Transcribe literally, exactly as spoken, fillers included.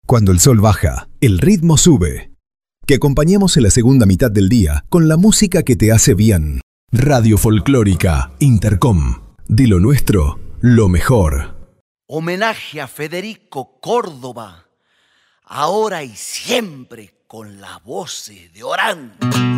Cuando el sol baja, el ritmo sube. Que acompañemos en la segunda mitad del día con la música que te hace bien. Radio Folclórica Intercom. De lo nuestro, lo mejor. Homenaje a Federico Córdoba, ahora y siempre con las voces de Orán.